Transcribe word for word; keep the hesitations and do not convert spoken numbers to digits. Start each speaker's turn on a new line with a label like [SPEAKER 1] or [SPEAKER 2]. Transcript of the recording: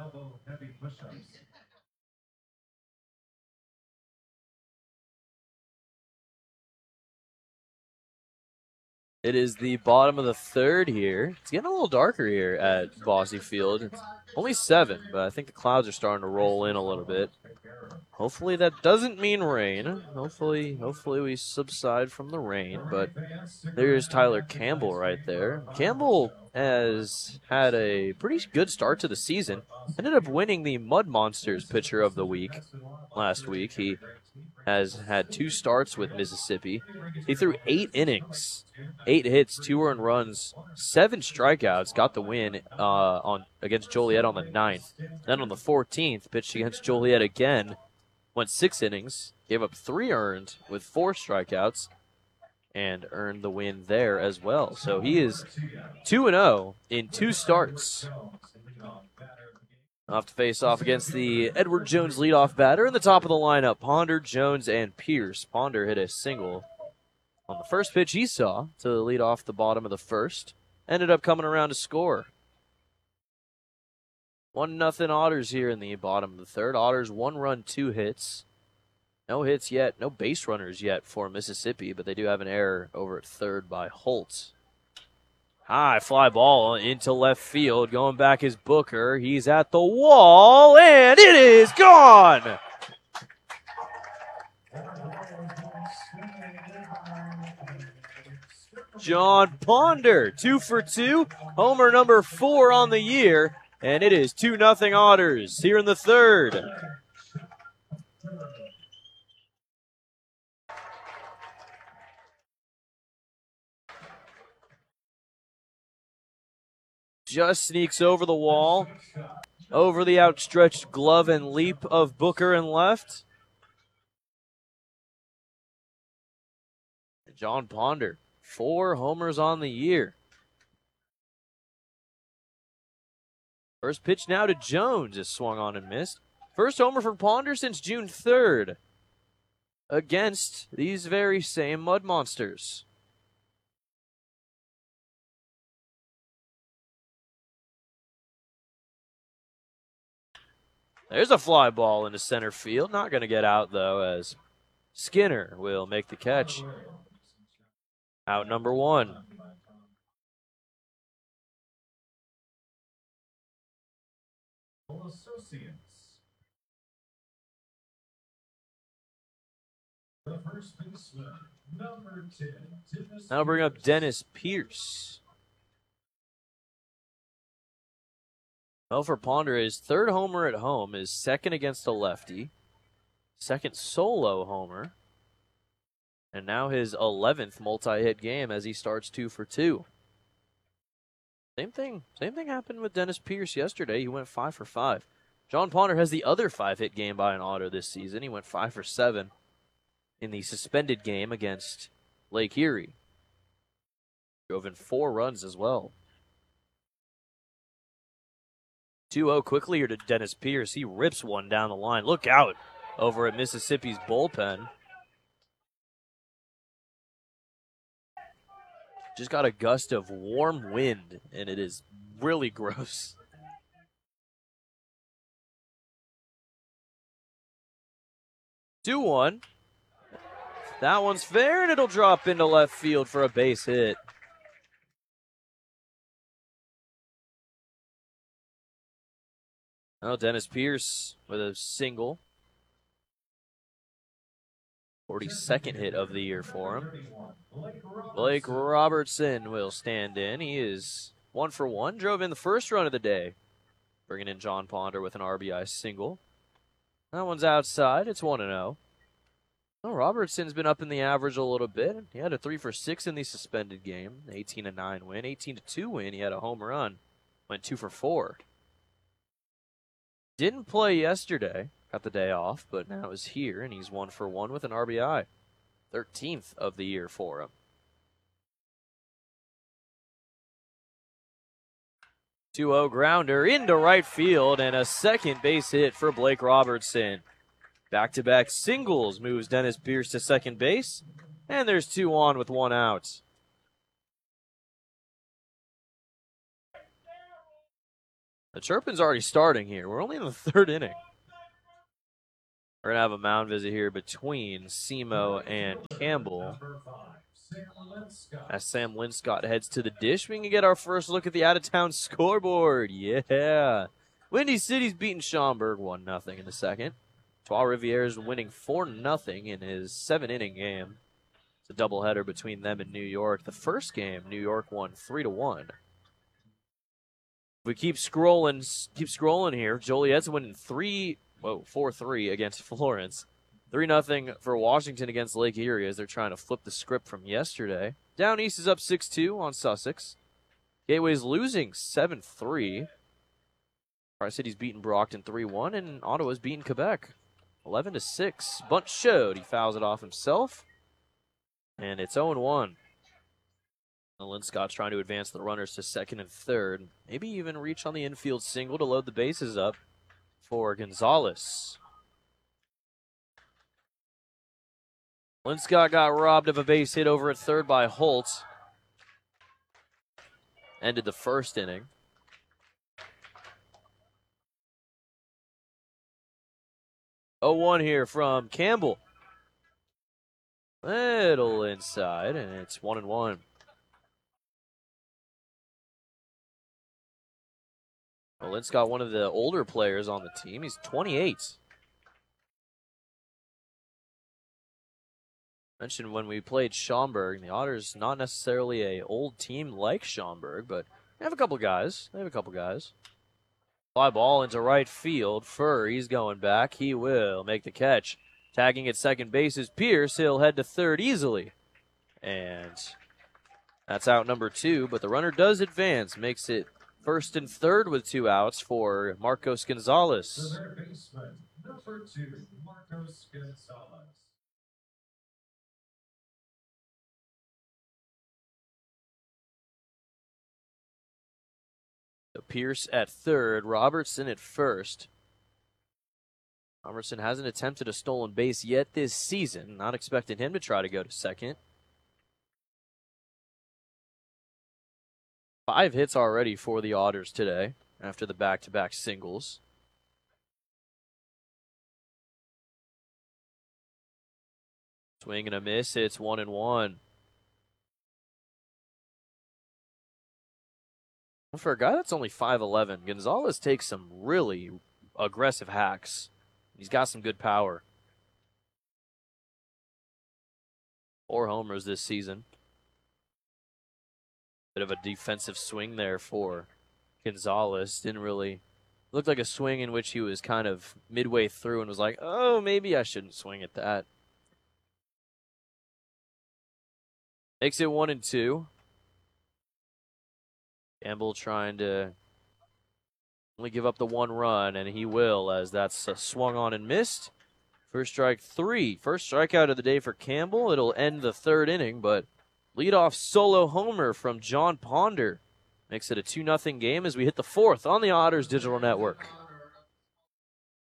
[SPEAKER 1] It is the bottom of the third here. It's getting a little darker here at Bosse Field. It's only seven, but I think the clouds are starting to roll in a little bit. Hopefully that doesn't mean rain. Hopefully, hopefully we subside from the rain. But there's Tyler Campbell right there. Campbell has had a pretty good start to the season. Ended up winning the Mud Monsters Pitcher of the Week last week. He has had two starts with Mississippi. He threw eight innings, eight hits, two earned runs, seven strikeouts, got the win uh, on against Joliet on the ninth. Then on the fourteenth, pitched against Joliet again, went six innings, gave up three earned with four strikeouts, and earned the win there as well. So he is two and oh in two starts. Off to face off against the Edward Jones leadoff batter in the top of the lineup. Ponder, Jones, and Pierce. Ponder hit a single on the first pitch he saw to lead off the bottom of the first. Ended up coming around to score. One nothing Otters here in the bottom of the third. Otters one run, two hits. No hits yet, no base runners yet for Mississippi, but they do have an error over at third by Holt. High fly ball into left field. Going back is Booker. He's at the wall, and it is gone! John Ponder, two for two. Homer number four on the year, and it is two nothing Otters here in the third. Just sneaks over the wall, over the outstretched glove and leap of Booker in left. John Ponder, four homers on the year. First pitch now to Jones is swung on and missed. First homer for Ponder since June third against these very same Mud Monsters. There's a fly ball into center field. Not going to get out, though, as Skinner will make the catch. Out number one. Now bring up Dennis Pierce. Well, for Ponder, his third homer at home is second against a lefty, second solo homer, and now his eleventh multi-hit game as he starts two for two. Same thing, same thing happened with Dennis Pierce yesterday. He went five for five. John Ponder has the other five-hit game by an Otter this season. He went five for seven in the suspended game against Lake Erie. Drove in four runs as well. two oh quickly here to Dennis Pierce. He rips one down the line. Look out over at Mississippi's bullpen. Just got a gust of warm wind, and it is really gross. two one. That one's fair, and it'll drop into left field for a base hit. Oh, Dennis Pierce with a single. forty-second hit of the year for him. Blake Robertson will stand in. He is one for one. Drove in the first run of the day. Bringing in John Ponder with an R B I single. That one's outside. It's one and oh. Oh, Robertson's been up in the average a little bit. He had a three for six in the suspended game. eighteen to nine win. eighteen to two win. He had a home run. Went two for four. Didn't play yesterday, got the day off, but now is here, and he's one for one with an R B I. thirteenth of the year for him. two oh grounder into right field, and a second base hit for Blake Robertson. Back-to-back singles moves Dennis Pierce to second base, and there's two on with one out. The chirping's already starting here. We're only in the third inning. We're going to have a mound visit here between Semo and Campbell. As Sam Linscott heads to the dish, we can get our first look at the out-of-town scoreboard. Yeah. Windy City's beating Schaumburg one nothing in the second. Trois Rivières winning four nothing in his seven-inning game. It's a doubleheader between them and New York. The first game, New York won three to one. We keep scrolling, keep scrolling here. Joliet's winning three, whoa, four three against Florence. three nothing for Washington against Lake Erie as they're trying to flip the script from yesterday. Down East is up six two on Sussex. Gateway's losing seven three. Tri-City's beating Brockton three one, and Ottawa's beating Quebec eleven to six. Bunt showed. He fouls it off himself, and it's oh one. Linscott's trying to advance the runners to second and third. Maybe even reach on the infield single to load the bases up for Gonzalez. Linscott got robbed of a base hit over at third by Holt. Ended the first inning. oh one here from Campbell. Little inside, and it's one and one. Well, Linscott, one of the older players on the team. He's twenty-eight. Mentioned when we played Schaumburg, the Otters not necessarily a old team like Schaumburg, but they have a couple guys. They have a couple guys. Fly ball into right field. Furr, he's going back. He will make the catch. Tagging at second base is Pierce. He'll head to third easily. And that's out number two, but the runner does advance. Makes it first and third with two outs for Marcos Gonzalez.
[SPEAKER 2] The third baseman, number two, Marcos Gonzalez.
[SPEAKER 1] So Pierce at third, Robertson at first. Robertson hasn't attempted a stolen base yet this season. Not expecting him to try to go to second. Five hits already for the Otters today after the back-to-back singles. Swing and a miss. It's one and one. For a guy that's only five eleven, Gonzalez takes some really aggressive hacks. He's got some good power. Four homers this season. Bit of a defensive swing there for Gonzalez. Didn't really look like a swing in which he was kind of midway through and was like, oh, maybe I shouldn't swing at that. Makes it one and two. Campbell trying to only give up the one run, and he will, as that's uh, swung on and missed. First strike three. First strikeout of the day for Campbell. It'll end the third inning, but leadoff solo homer from John Ponder makes it a two nothing game as we hit the fourth on the Otters Digital Network.